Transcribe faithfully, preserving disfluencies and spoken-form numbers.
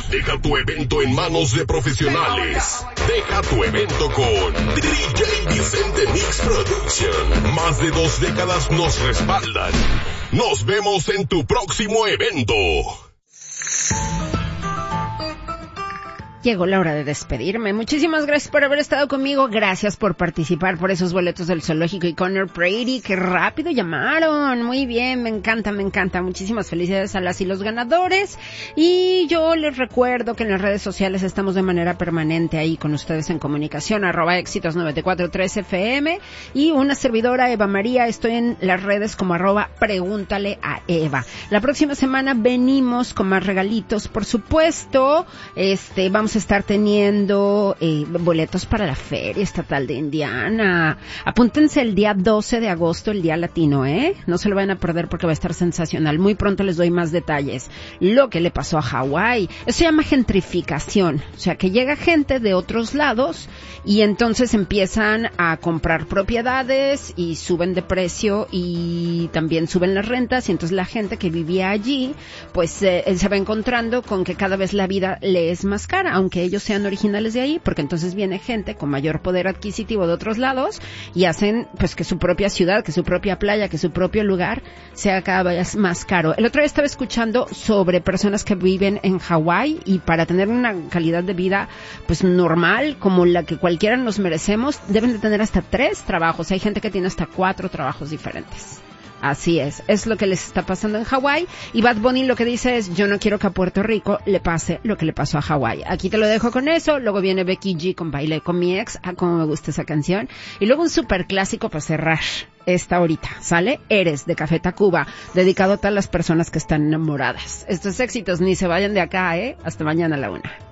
Deja tu evento en manos de profesionales. Deja tu evento con D J Vicente Mix Production. Más de dos décadas nos respaldan. Nos vemos en tu próximo evento. Llegó la hora de despedirme. Muchísimas gracias por haber estado conmigo. Gracias por participar por esos boletos del Zoológico y Conor Brady. ¡Qué rápido llamaron! Muy bien, me encanta, me encanta. Muchísimas felicidades a las y los ganadores. Y yo les recuerdo que en las redes sociales estamos de manera permanente ahí con ustedes en comunicación, arroba éxitos noventa y cuatro tres F M. Y una servidora, Eva María, estoy en las redes como arroba pregúntale a Eva. La próxima semana venimos con más regalitos, por supuesto. Este, vamos a estar teniendo eh, boletos para la Feria Estatal de Indiana. Apúntense el día doce de agosto, el día latino, ¿eh? No se lo van a perder porque va a estar sensacional. Muy pronto les doy más detalles. Lo que le pasó a Hawái. Eso se llama gentrificación. O sea, que llega gente de otros lados y entonces empiezan a comprar propiedades y suben de precio y también suben las rentas, y entonces la gente que vivía allí pues eh, se va encontrando con que cada vez la vida le es más cara, aunque ellos sean originales de ahí, porque entonces viene gente con mayor poder adquisitivo de otros lados y hacen pues que su propia ciudad, que su propia playa, que su propio lugar sea cada vez más caro. El otro día estaba escuchando sobre personas que viven en Hawái y para tener una calidad de vida pues normal, como la que cualquiera nos merecemos, deben de tener hasta tres trabajos. Hay gente que tiene hasta cuatro trabajos diferentes. Así es, es lo que les está pasando en Hawái. Y Bad Bunny lo que dice es: yo no quiero que a Puerto Rico le pase lo que le pasó a Hawái. Aquí te lo dejo con eso. Luego viene Becky G con Bailé con mi ex. Ah, cómo me gusta esa canción. Y luego un super clásico para cerrar esta horita, ¿sale? Eres, de Café Tacuba, dedicado a todas las personas que están enamoradas. Estos éxitos ni se vayan de acá, ¿eh? Hasta mañana a la una.